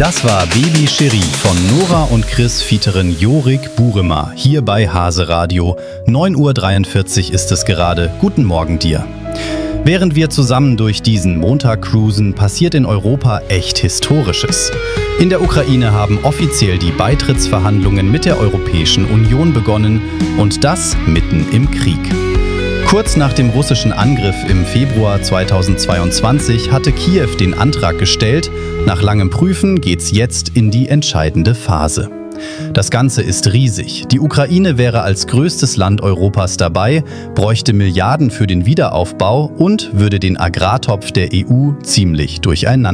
Das war Baby Cherie von Nora und Chris featuren Jorik Burema hier bei Hase Radio. 9:43 Uhr ist es gerade. Guten Morgen dir. Während wir zusammen durch diesen Montag cruisen, passiert in Europa echt Historisches. In der Ukraine haben offiziell die Beitrittsverhandlungen mit der Europäischen Union begonnen und das mitten im Krieg. Kurz nach dem russischen Angriff im Februar 2022 hatte Kiew den Antrag gestellt. Nach langem Prüfen geht's jetzt in die entscheidende Phase. Das Ganze ist riesig. Die Ukraine wäre als größtes Land Europas dabei, bräuchte Milliarden für den Wiederaufbau und würde den Agrartopf der EU ziemlich durcheinander